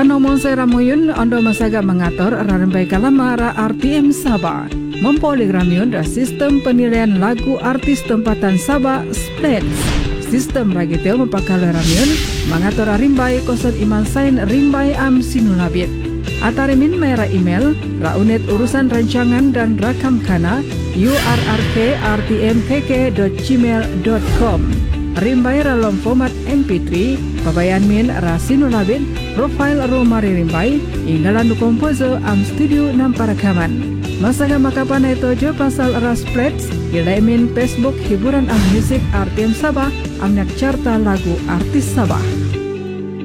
Ranomon Seramoyun Ondo Masaga mengatur Rarambai Kalamara RTM Sabah mempoligramion sistem penilaian lagu artis tempatan Sabah Splits. Sistem ragiteo mempakal ramion mengatur rimbai koson iman sain rimbai am sinulabit. Atarimin merah email raunet urusan rancangan dan rakam kana urk@rtmkk.gmail.com. Rimbai ralom format MP3 pabayan min rasinulabit profile romari rimbai inggalan kompozo am studio namparakaman. Masaga makapan itu jo pasal ras plates ilaimin Facebook hiburan am musik RTM Sabah amnak carta lagu artis Sabah.